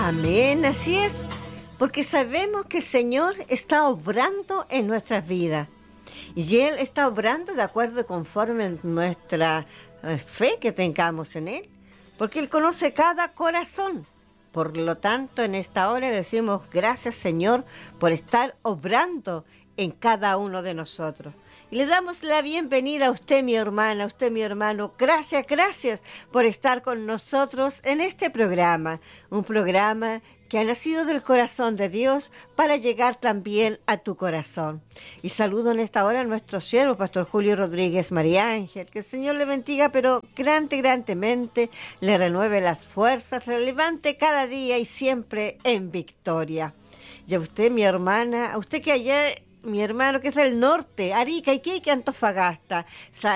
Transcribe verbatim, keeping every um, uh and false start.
Amén, así es, porque sabemos que el Señor está obrando en nuestras vidas. Y Él está obrando de acuerdo conforme a nuestra eh, fe que tengamos en Él, porque Él conoce cada corazón. Por lo tanto, en esta hora le decimos gracias, Señor, por estar obrando en cada uno de nosotros. Y le damos la bienvenida a usted, mi hermana, a usted, mi hermano. Gracias, gracias por estar con nosotros en este programa. Un programa que ha nacido del corazón de Dios para llegar también a tu corazón. Y saludo en esta hora a nuestro siervo, Pastor Julio Rodríguez María Ángel. Que el Señor le bendiga, pero grande, grandemente, le renueve las fuerzas, le levante cada día y siempre en victoria. Y a usted, mi hermana, a usted que ayer... Mi hermano, que es del norte, Arica, Iquique, Antofagasta.